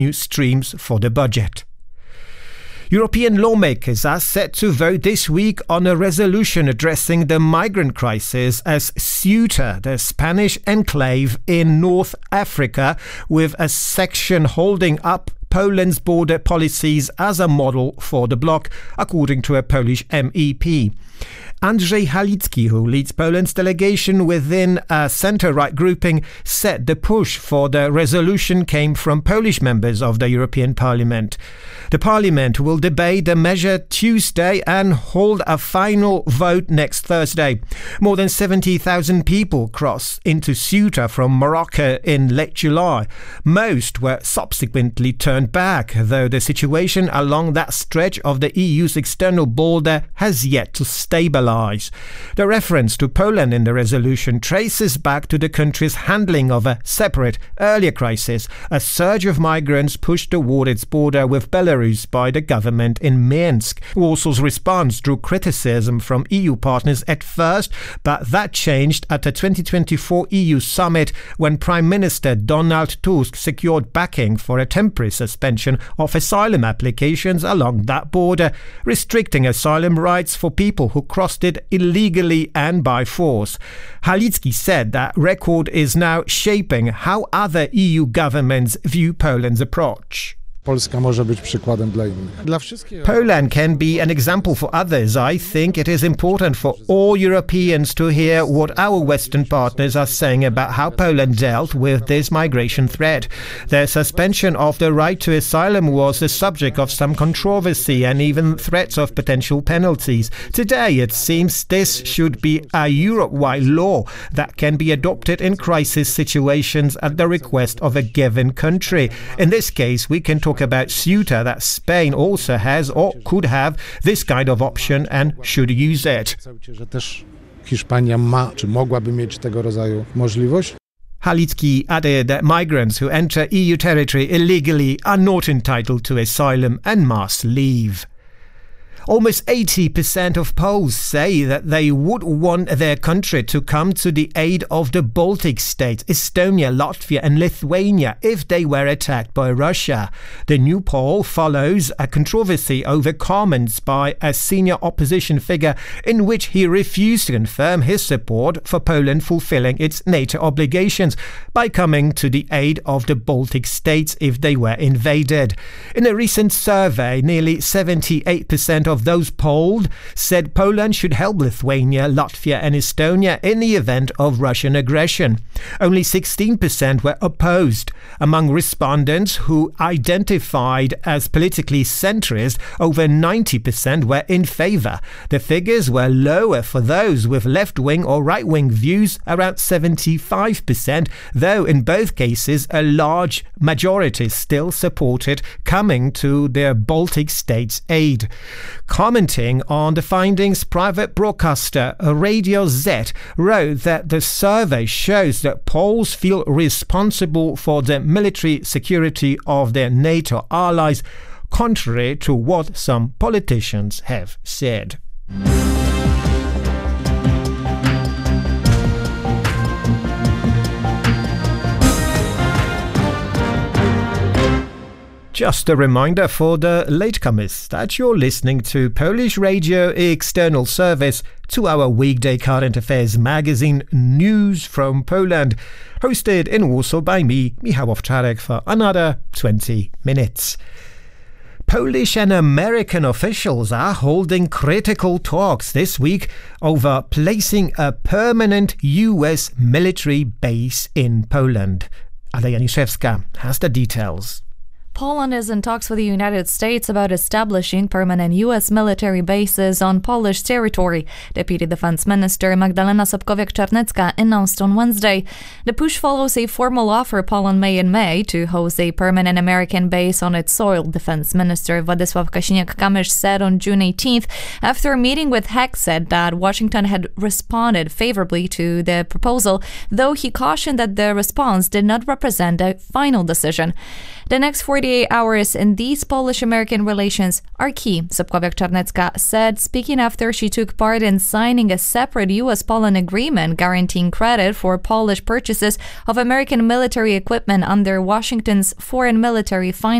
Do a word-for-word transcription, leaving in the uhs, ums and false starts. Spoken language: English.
new streams for the budget. European lawmakers are set to vote this week on a resolution addressing the migrant crisis as Ceuta, the Spanish enclave in North Africa, with a section holding up Poland's border policies as a model for the bloc, according to a Polish M E P. Andrzej Halicki, who leads Poland's delegation within a centre-right grouping, said the push for the resolution came from Polish members of the European Parliament. The Parliament will debate the measure Tuesday and hold a final vote next Thursday. More than seventy thousand people crossed into Ceuta from Morocco in late July. Most were subsequently turned back, though the situation along that stretch of the E U's external border has yet to stabilise. The reference to Poland in the resolution traces back to the country's handling of a separate, earlier crisis, a surge of migrants pushed toward its border with Belarus by the government in Minsk. Warsaw's response drew criticism from E U partners at first, but that changed at the twenty twenty-four E U summit when Prime Minister Donald Tusk secured backing for a temporary suspension of asylum applications along that border, restricting asylum rights for people who crossed it illegally and by force. Halicki said that record is now shaping how other E U governments view Poland's approach. Polska może być przykładem dla innych. Dla wszystkich... Poland can be an example for others. I think it is important for all Europeans to hear what our Western partners are saying about how Poland dealt with this migration threat. The suspension of the right to asylum was the subject of some controversy and even threats of potential penalties. Today, it seems this should be a Europe-wide law that can be adopted in crisis situations at the request of a given country. In this case, we can talk about Ceuta, that Spain also has or could have this kind of option and should use it. Że też Hiszpania ma, czy mogłaby mieć tego rodzaju możliwość. Halicki added that migrants who enter E U territory illegally are not entitled to asylum and must leave. Almost eighty percent of Poles say that they would want their country to come to the aid of the Baltic states, Estonia, Latvia and Lithuania, if they were attacked by Russia. The new poll follows a controversy over comments by a senior opposition figure in which he refused to confirm his support for Poland fulfilling its NATO obligations by coming to the aid of the Baltic states if they were invaded. In a recent survey, nearly seventy-eight percent of those polled said Poland should help Lithuania, Latvia and Estonia in the event of Russian aggression. Only sixteen percent were opposed. Among respondents who identified as politically centrist, over ninety percent were in favour. The figures were lower for those with left-wing or right-wing views, around seventy-five percent, though in both cases a large majority still supported coming to their Baltic states' aid. Commenting on the findings, private broadcaster Radio Z wrote that the survey shows that Poles feel responsible for the military security of their NATO allies, contrary to what some politicians have said. Just a reminder for the latecomers that you're listening to Polish Radio External Service, to our weekday current affairs magazine News from Poland, hosted in Warsaw by me, Michał Owczarek, for another twenty minutes. Polish and American officials are holding critical talks this week over placing a permanent U S military base in Poland. Ada Janiszewska has the details. Poland is in talks with the United States about establishing permanent U S military bases on Polish territory, Deputy Defense Minister Magdalena Sobkowiak-Czarnecka announced on Wednesday. The push follows a formal offer Poland made in May to host a permanent American base on its soil, Defense Minister Władysław Kosiniak-Kamysz said on June eighteenth, after a meeting with Heck said that Washington had responded favorably to the proposal, though he cautioned that the response did not represent a final decision. The next forty-eight hours in these Polish-American relations are key, Sobkowiak-Czarnecka said, speaking after she took part in signing a separate U S-Poland agreement guaranteeing credit for Polish purchases of American military equipment under Washington's Foreign Military Finance